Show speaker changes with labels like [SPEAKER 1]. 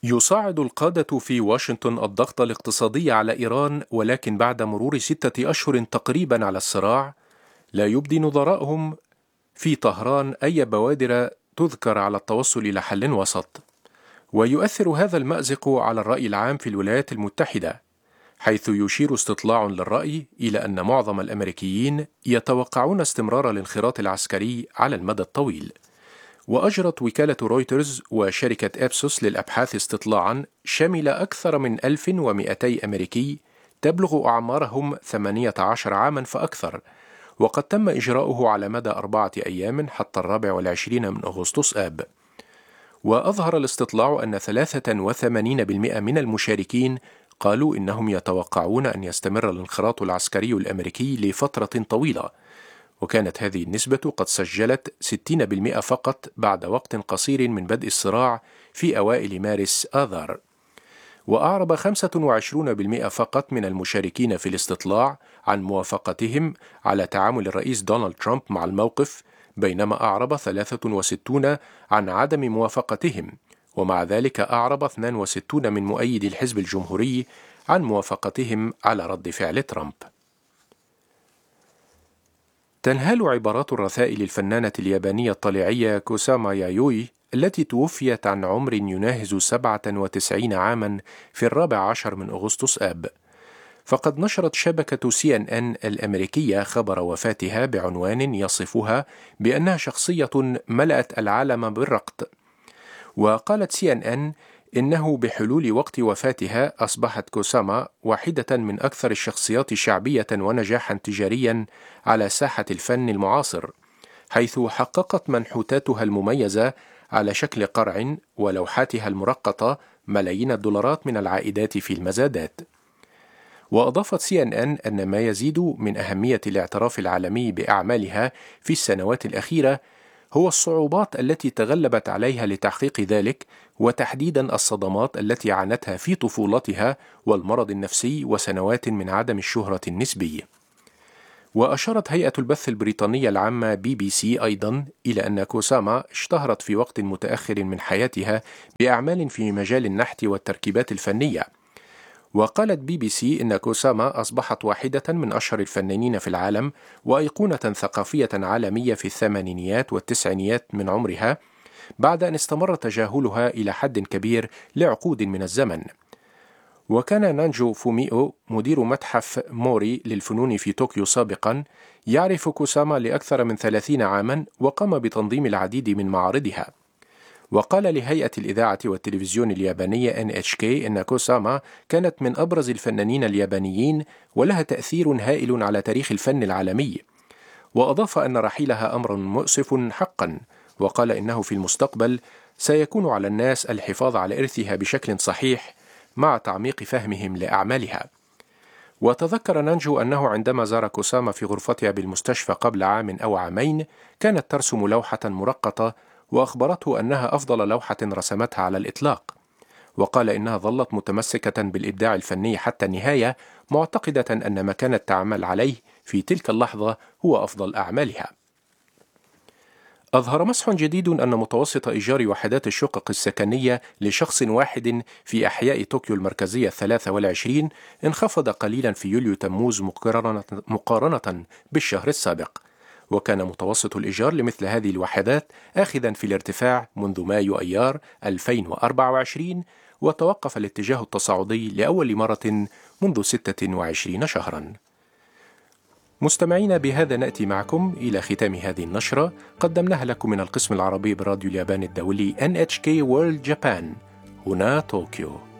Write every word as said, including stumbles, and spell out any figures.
[SPEAKER 1] يصعد القادة في واشنطن الضغط الاقتصادي على إيران، ولكن بعد مرور ستة أشهر تقريبا على الصراع، لا يبدي نظرائهم في طهران أي بوادر تذكر على التوصل إلى حل وسط. ويؤثر هذا المأزق على الرأي العام في الولايات المتحدة، حيث يشير استطلاع للرأي إلى أن معظم الأمريكيين يتوقعون استمرار الانخراط العسكري على المدى الطويل. وأجرت وكالة رويترز وشركة إبسوس للأبحاث استطلاعا شمل أكثر من ألف ومئتي أمريكي تبلغ أعمارهم ثمانية عشر عاما فأكثر، وقد تم إجراؤه على مدى أربعة أيام حتى الرابع والعشرين من أغسطس آب. وأظهر الاستطلاع أن ثلاثة وثمانين بالمئة من المشاركين قالوا إنهم يتوقعون أن يستمر الانخراط العسكري الأمريكي لفترة طويلة، وكانت هذه النسبة قد سجلت ستين بالمئة فقط بعد وقت قصير من بدء الصراع في أوائل مارس آذار. وأعرب خمسة وعشرين بالمئة فقط من المشاركين في الاستطلاع عن موافقتهم على تعامل الرئيس دونالد ترامب مع الموقف، بينما أعرب ثلاثة وستون عن عدم موافقتهم، ومع ذلك أعرب اثنين وستون من مؤيدي الحزب الجمهوري عن موافقتهم على رد فعل ترامب. تنهال عبارات الرثاء للفنانة اليابانية الطليعية كوساما يايوي التي توفيت عن عمر يناهز سبعة وتسعين عاما في الرابع عشر من أغسطس آب. فقد نشرت شبكة سي إن إن الأمريكية خبر وفاتها بعنوان يصفها بأنها شخصية ملأت العالم بالرقد. وقالت سي إن إن إنه بحلول وقت وفاتها أصبحت كوساما واحدة من أكثر الشخصيات شعبية ونجاحا تجاريا على ساحة الفن المعاصر، حيث حققت منحوتاتها المميزة على شكل قرع ولوحاتها المرقطة ملايين الدولارات من العائدات في المزادات. وأضافت سي إن إن أن ما يزيد من أهمية الاعتراف العالمي بأعمالها في السنوات الأخيرة هو الصعوبات التي تغلبت عليها لتحقيق ذلك، وتحديدا الصدمات التي عانتها في طفولتها والمرض النفسي وسنوات من عدم الشهرة النسبي. وأشارت هيئة البث البريطانية العامة بي بي سي أيضا إلى أن كوساما اشتهرت في وقت متأخر من حياتها بأعمال في مجال النحت والتركيبات الفنية. وقالت بي بي سي إن كوساما أصبحت واحدة من أشهر الفنانين في العالم وأيقونة ثقافية عالمية في الثمانينيات والتسعينيات من عمرها، بعد أن استمر تجاهلها إلى حد كبير لعقود من الزمن. وكان نانجو فوميو مدير متحف موري للفنون في طوكيو سابقا يعرف كوساما لأكثر من ثلاثين عاما، وقام بتنظيم العديد من معارضها. وقال لهيئة الإذاعة والتلفزيون اليابانية إن إتش كي إن كوساما كانت من أبرز الفنانين اليابانيين ولها تأثير هائل على تاريخ الفن العالمي. وأضاف أن رحيلها أمر مؤسف حقا، وقال إنه في المستقبل سيكون على الناس الحفاظ على إرثها بشكل صحيح مع تعميق فهمهم لأعمالها. وتذكر نانجو أنه عندما زار كوساما في غرفتها بالمستشفى قبل عام أو عامين كانت ترسم لوحة مرقطة، وأخبرته أنها أفضل لوحة رسمتها على الإطلاق. وقال إنها ظلت متمسكة بالإبداع الفني حتى النهاية، معتقدة أن ما كانت تعمل عليه في تلك اللحظة هو أفضل أعمالها. أظهر مسح جديد أن متوسط إيجار وحدات الشقق السكنية لشخص واحد في أحياء طوكيو المركزية الثلاثة والعشرين انخفض قليلا في يوليو تموز مقارنة, مقارنة بالشهر السابق، وكان متوسط الإيجار لمثل هذه الوحدات آخذا في الارتفاع منذ مايو أيار ألفين وأربعة وعشرين، وتوقف الاتجاه التصاعدي لأول مرة منذ ستة وعشرين شهرا. مستمعين، بهذا نأتي معكم إلى ختام هذه النشرة، قدمناها لكم من القسم العربي براديو اليابان الدولي إن إتش كي World Japan، هنا طوكيو.